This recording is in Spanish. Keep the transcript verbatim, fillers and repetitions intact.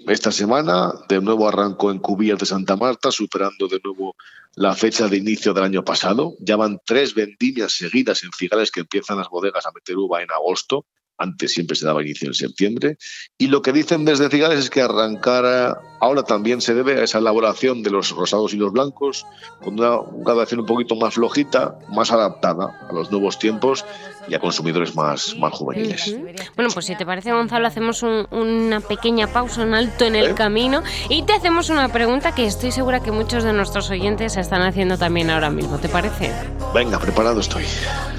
esta semana de nuevo arrancó en Cubillas de Santa Marta, superando de nuevo la fecha de inicio del año pasado. Ya van tres vendimias seguidas en Cigales, que empiezan las bodegas a meter uva en agosto. Antes siempre se daba inicio en septiembre. Y lo que dicen desde Cigales es que arrancar ahora también se debe a esa elaboración de los rosados y los blancos, con una graduación un poquito más flojita, más adaptada a los nuevos tiempos y a consumidores más, más juveniles. Uh-huh. Bueno, pues si te parece, Gonzalo, hacemos un, una pequeña pausa, un alto en el ¿Eh? camino, y te hacemos una pregunta que estoy segura que muchos de nuestros oyentes están haciendo también ahora mismo. ¿Te parece? Venga, preparado estoy.